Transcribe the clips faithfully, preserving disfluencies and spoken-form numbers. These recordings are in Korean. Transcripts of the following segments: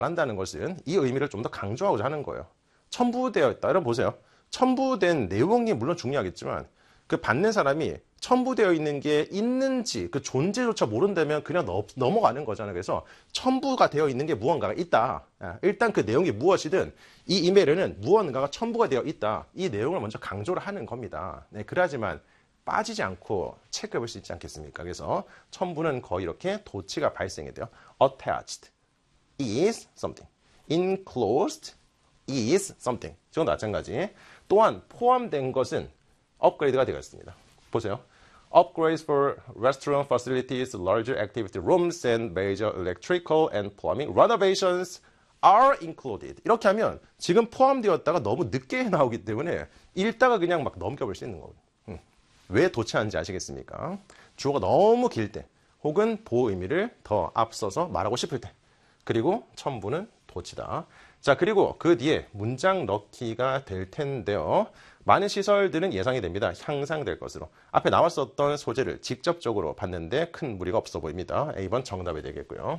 한다는 것은 이 의미를 좀 더 강조하고자 하는 거예요. 첨부되어 있다. 여러분 보세요. 첨부된 내용이 물론 중요하겠지만 그 받는 사람이 첨부되어 있는 게 있는지 그 존재조차 모른다면 그냥 넘어가는 거잖아요. 그래서 첨부가 되어 있는 게 무언가가 있다. 일단 그 내용이 무엇이든 이 이메일에는 무언가가 첨부가 되어 있다. 이 내용을 먼저 강조를 하는 겁니다. 네, 그래야지만 빠지지 않고 체크해 볼 수 있지 않겠습니까? 그래서 첨부는 거의 이렇게 도치가 발생이 돼요. Attached is something. Enclosed is something. 지금도 마찬가지. 또한 포함된 것은 업그레이드가 되었습니다. 보세요. Upgrades for restroom facilities, larger activity rooms, and major electrical and plumbing renovations are included. 이렇게 하면 지금 포함되었다가 너무 늦게 나오기 때문에 읽다가 그냥 막 넘겨볼 수 있는 거거든요. 음. 왜 도치하는지 아시겠습니까? 주어가 너무 길 때, 혹은 보호 의미를 더 앞서서 말하고 싶을 때, 그리고 첨부는 도치다. 자, 그리고 그 뒤에 문장 넣기가 될 텐데요. 많은 시설들은 예상이 됩니다. 향상될 것으로. 앞에 나왔었던 소재를 직접적으로 봤는데 큰 무리가 없어 보입니다. 에이 번 정답이 되겠고요.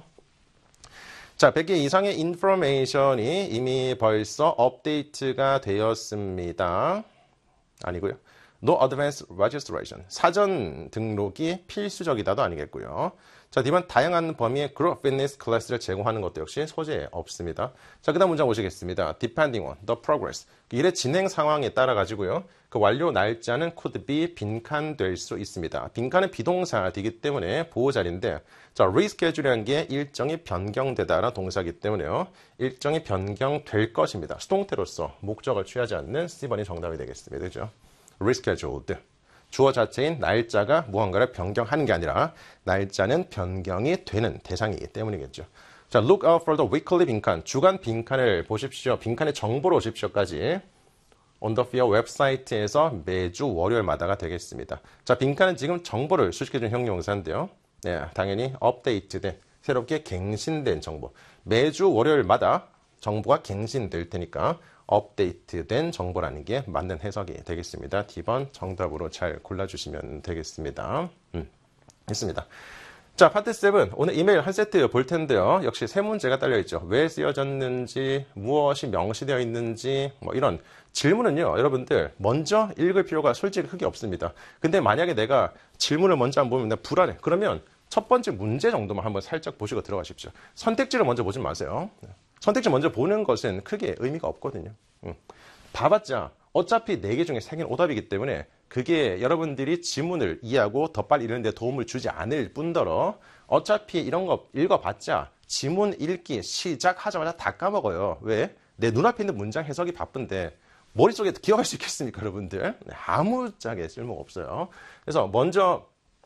자, 백 개 이상의 인포메이션이 이미 벌써 업데이트가 되었습니다. 아니고요. No advanced registration. 사전 등록이 필수적이다도 아니겠고요. 자, 뒤번 다양한 범위의 그룹 피트니스 클래스를 제공하는 것도 역시 소재에 없습니다. 자, 그 다음 문장 보시겠습니다. Depending on the progress. 일의 진행 상황에 따라 가지고요. 그 완료 날짜는 could be 빈칸될 수 있습니다. 빈칸은 비동사이기 때문에 보호자리인데, 자, reschedule이라는 게 일정이 변경되다라는 동사이기 때문에요. 일정이 변경될 것입니다. 수동태로서 목적을 취하지 않는 씨 번이 정답이 되겠습니다. 그죠? rescheduled. 주어 자체인 날짜가 무언가를 변경하는 게 아니라 날짜는 변경이 되는 대상이기 때문이겠죠. 자, look out for the weekly 빈칸. 주간 빈칸을 보십시오. 빈칸의 정보를 오십시오까지 on the fair 웹사이트에서 매주 월요일마다가 되겠습니다. 자, 빈칸은 지금 정보를 수식해준 형용사인데요. 네, 당연히 업데이트된, 새롭게 갱신된 정보. 매주 월요일마다 정보가 갱신될 테니까 업데이트된 정보라는 게 맞는 해석이 되겠습니다. 디 번 정답으로 잘 골라주시면 되겠습니다. 음, 있습니다. 자, 파트 칠. 오늘 이메일 한 세트 볼 텐데요. 역시 세 문제가 딸려있죠. 왜 쓰여졌는지, 무엇이 명시되어 있는지, 뭐 이런 질문은요, 여러분들 먼저 읽을 필요가 솔직히 크게 없습니다. 근데 만약에 내가 질문을 먼저 안 보면 내가 불안해. 그러면 첫 번째 문제 정도만 한번 살짝 보시고 들어가십시오. 선택지를 먼저 보지 마세요. 선택지 먼저 보는 것은 크게 의미가 없거든요. 음. 봐봤자 어차피 네 개 중에 세 개는 오답이기 때문에 그게 여러분들이 지문을 이해하고 더 빨리 읽는 데 도움을 주지 않을 뿐더러 어차피 이런 거 읽어봤자 지문 읽기 시작하자마자 다 까먹어요. 왜? 내 눈앞에 있는 문장 해석이 바쁜데 머릿속에 기억할 수 있겠습니까, 여러분들? 아무짝에 쓸모가 없어요. 그래서 먼저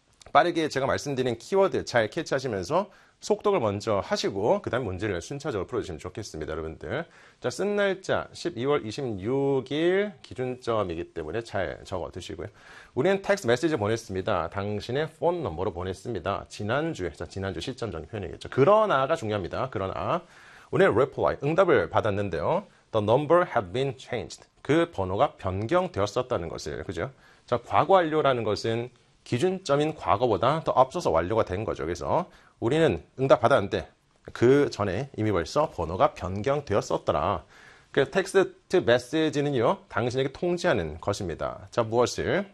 빠르게 제가 말씀드린 키워드 잘 캐치하시면서 속독을 먼저 하시고 그 다음 문제를 순차적으로 풀어주시면 좋겠습니다, 여러분들. 자, 쓴 날짜 십이월 이십육일 기준점이기 때문에 잘 적어 두시고요. 우리는 텍스트 메시지 보냈습니다. 당신의 폰 넘버로 보냈습니다. 지난주에, 자, 지난주 시점 정리 표현이겠죠. 그러나가 중요합니다. 그러나 우리는 reply, 응답을 받았는데요. The number had been changed. 그 번호가 변경되었었다는 것을, 그죠? 자, 과거 완료라는 것은 기준점인 과거보다 더 앞서서 완료가 된 거죠. 그래서 우리는 응답 받았는데 그 전에 이미 벌써 번호가 변경되었었더라. 그 텍스트 메시지는요, 당신에게 통지하는 것입니다. 자, 무엇을?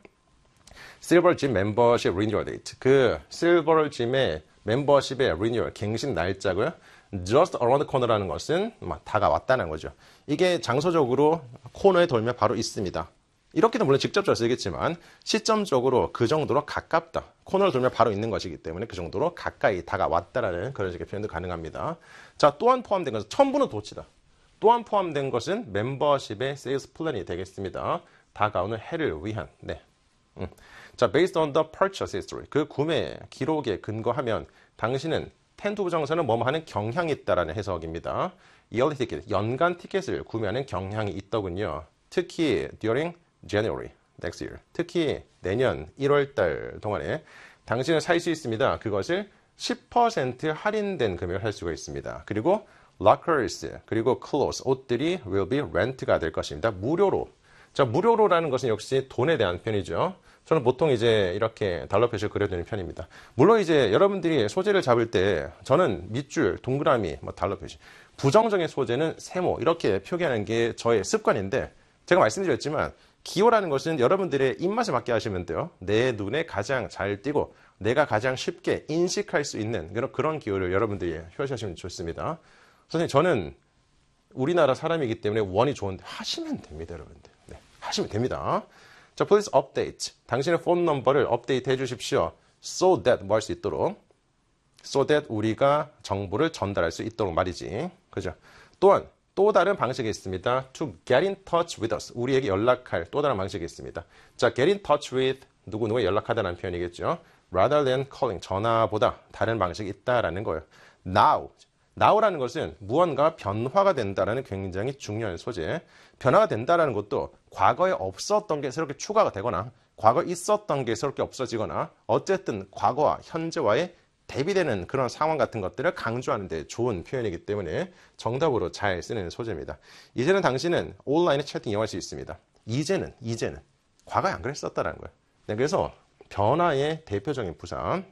실버 짐 멤버십 리뉴얼 데이트. 그 실버 짐의 멤버십의 리뉴얼, 갱신 날짜고요. just around the corner라는 것은 다가왔다는 거죠. 이게 장소적으로 코너에 돌면 바로 있습니다. 이렇게도 물론 직접적으로 쓰겠지만 시점적으로 그 정도로 가깝다. 코너를 돌면 바로 있는 것이기 때문에 그 정도로 가까이 다가왔다라는 그런 식의 표현도 가능합니다. 자, 또한 포함된 것은 첨부는 도치다. 또한 포함된 것은 멤버십의 세일즈 플랜이 되겠습니다. 다가오는 해를 위한. 네. 음. 자, based on the purchase history. 그 구매 기록에 근거하면 당신은 텐트 부정선은 뭐뭐 하는 경향이 있다라는 해석입니다. yearly ticket, 연간 티켓을 구매하는 경향이 있더군요. 특히 during January next year. 특히 내년 일월 달 동안에 당신은 살 수 있습니다. 그것을 십 퍼센트 할인된 금액을 할 수가 있습니다. 그리고 lockers, 그리고 clothes, 옷들이 will be rent가 될 것입니다. 무료로. 자, 무료로라는 것은 역시 돈에 대한 표현이죠. 저는 보통 이제 이렇게 달러 표시를 그려두는 편입니다. 물론 이제 여러분들이 소재를 잡을 때 저는 밑줄, 동그라미, 뭐 달러 표시. 부정적인 소재는 세모 이렇게 표기하는 게 저의 습관인데 제가 말씀드렸지만 기호라는 것은 여러분들의 입맛에 맞게 하시면 돼요. 내 눈에 가장 잘 띄고 내가 가장 쉽게 인식할 수 있는 그런, 그런 기호를 여러분들이 표시하시면 좋습니다. 선생님 저는 우리나라 사람이기 때문에 원이 좋은데 하시면 됩니다. 여러분들. 네, 하시면 됩니다. 자, please update. 당신의 폰 넘버를 업데이트 해주십시오. so that 뭐 할 수 있도록 so that 우리가 정보를 전달할 수 있도록 말이지. 그죠? 또한 또 다른 방식이 있습니다. to get in touch with us. 우리에게 연락할 또 다른 방식이 있습니다. 자, get in touch with 누구누구에 연락하다는 표현이겠죠. rather than calling. 전화보다 다른 방식이 있다라는 거예요. now. now라는 것은 무언가 변화가 된다라는 굉장히 중요한 소재. 변화가 된다라는 것도 과거에 없었던 게 새롭게 추가가 되거나 과거에 있었던 게 새롭게 없어지거나 어쨌든 과거와 현재와의 대비되는 그런 상황 같은 것들을 강조하는 데 좋은 표현이기 때문에 정답으로 잘 쓰는 소재입니다. 이제는 당신은 온라인에 채팅 이용할 수 있습니다. 이제는, 이제는. 과거에 안 그랬었다는 거예요. 네, 그래서 변화의 대표적인 부상.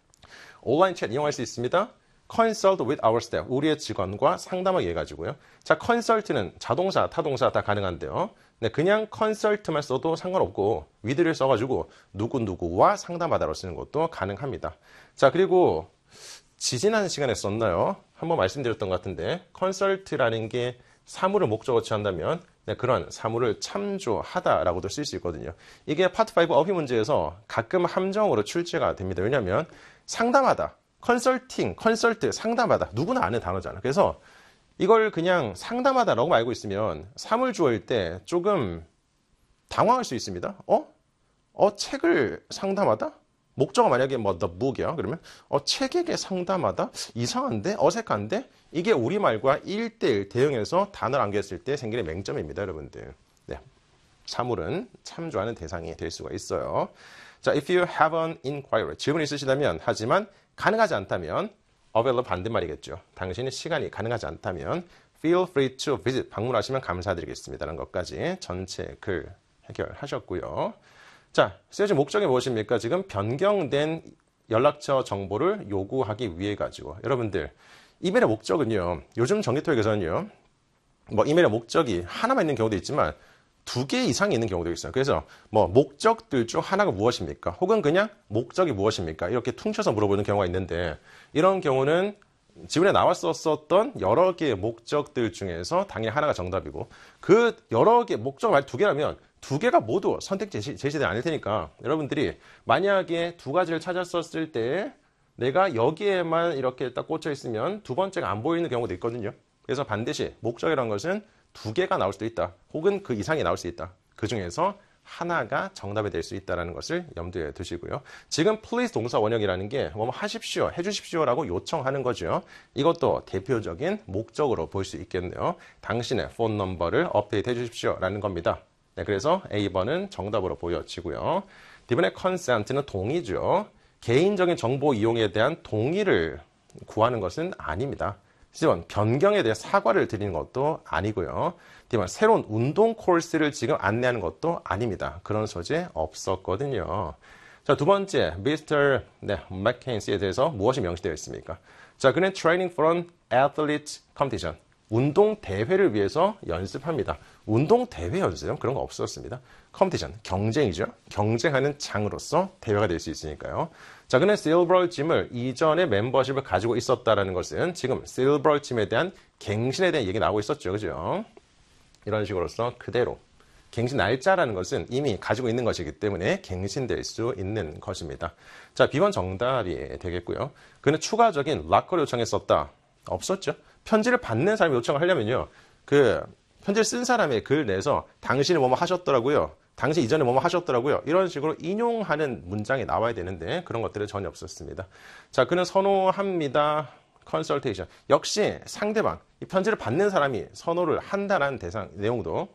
온라인 채팅 이용할 수 있습니다. consult with our staff. 우리의 직원과 상담하기 해가지고요. 자, consult는 자동사, 타동사 다 가능한데요. 네, 그냥 consult만 써도 상관없고 with를 써가지고 누구누구와 상담하다로 쓰는 것도 가능합니다. 자, 그리고 지지난 시간에 썼나요? 한번 말씀드렸던 것 같은데 consult라는 게 사물을 목적으로 취한다면 네, 그런 사물을 참조하다라고도 쓸 수 있거든요. 이게 파트 파이브 어휘 문제에서 가끔 함정으로 출제가 됩니다. 왜냐하면 상담하다, 컨설팅, 컨설트, 상담하다 누구나 아는 단어잖아. 그래서 이걸 그냥 상담하다라고 알고 있으면 사물주어일 때 조금 당황할 수 있습니다. 어? 어, 책을 상담하다? 목적어 만약에 뭐 the book이야. 그러면 어, 책에게 상담하다? 이상한데? 어색한데? 이게 우리말과 일 대일 대응해서 단어를 암기했을 때 생기는 맹점입니다, 여러분들. 네. 사물은 참조하는 대상이 될 수가 있어요. 자, if you have an inquiry. 질문이 있으시다면 하지만 가능하지 않다면 available 반대말이겠죠. 당신의 시간이 가능하지 않다면 feel free to visit. 방문하시면 감사드리겠습니다라는 것까지 전체 글 해결하셨고요. 자, 쓰여진 목적이 무엇입니까? 지금 변경된 연락처 정보를 요구하기 위해 가지고 여러분들 이메일의 목적은요. 요즘 전기토익에서는요. 뭐 이메일의 목적이 하나만 있는 경우도 있지만 두 개 이상이 있는 경우도 있어요. 그래서 뭐 목적들 중 하나가 무엇입니까? 혹은 그냥 목적이 무엇입니까? 이렇게 퉁쳐서 물어보는 경우가 있는데 이런 경우는 지문에 나왔었던 여러 개의 목적들 중에서 당연히 하나가 정답이고 그 여러 개 목적 말 두 개라면 두 개가 모두 선택 제시, 제시되지 않을 테니까 여러분들이 만약에 두 가지를 찾았었을 때 내가 여기에만 이렇게 딱 꽂혀 있으면 두 번째가 안 보이는 경우도 있거든요. 그래서 반드시 목적이라는 것은 두 개가 나올 수도 있다. 혹은 그 이상이 나올 수 있다. 그 중에서 하나가 정답이 될 수 있다는 것을 염두에 두시고요. 지금 please 동사 원형이라는 게 뭐 하십시오, 해주십시오라고 요청하는 거죠. 이것도 대표적인 목적으로 볼 수 있겠네요. 당신의 폰 넘버를 업데이트 해주십시오라는 겁니다. 네, 그래서 에이 번은 정답으로 보여지고요. 이번에 consent는 동의죠. 개인적인 정보 이용에 대한 동의를 구하는 것은 아닙니다. 번 변경에 대해 사과를 드리는 것도 아니고요. 번 새로운 운동 코스를 지금 안내하는 것도 아닙니다. 그런 소재 없었거든요. 자, 두 번째, 미스터 네, 맥켄시에 대해서 무엇이 명시되어 있습니까? 자, 그는 training for an athlete competition. 운동 대회를 위해서 연습합니다. 운동 대회 연습 그런 거 없었습니다. 컴피티션 경쟁이죠. 경쟁하는 장으로서 대회가 될 수 있으니까요. 자, 그는 실버 짐을 이전에 멤버십을 가지고 있었다라는 것은 지금 실버 짐에 대한 갱신에 대한 얘기 나오고 있었죠, 그죠? 이런 식으로서 그대로 갱신 날짜라는 것은 이미 가지고 있는 것이기 때문에 갱신될 수 있는 것입니다. 자, 비 번 정답이 되겠고요. 그는 추가적인 락커를 요청했었다. 없었죠. 편지를 받는 사람이 요청을 하려면요. 그 편지를 쓴 사람의 글 내서 당신이 뭐뭐 하셨더라고요. 당신 이전에 뭐뭐 하셨더라고요. 이런 식으로 인용하는 문장이 나와야 되는데 그런 것들은 전혀 없었습니다. 자, 그는 선호합니다. 컨설테이션. 역시 상대방, 이 편지를 받는 사람이 선호를 한다는 대상 내용도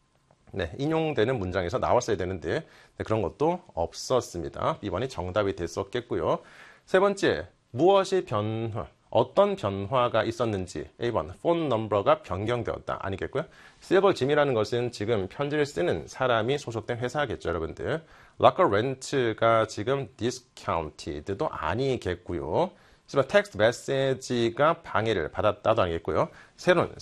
네, 인용되는 문장에서 나왔어야 되는데 네, 그런 것도 없었습니다. 이 번이 정답이 됐었겠고요. 세 번째, 무엇이 변화? 어떤 변화가 있었는지 에이 번, 폰 넘버가 변경되었다. 아니겠고요. 실버 짐이라는 것은 지금 편지를 쓰는 사람이 소속된 회사겠죠, 여러분들. 락커 렌트가 지금 디스카운티드도 아니겠고요. 하지만 텍스트 메시지가 방해를 받았다도 아니겠고요. 새로운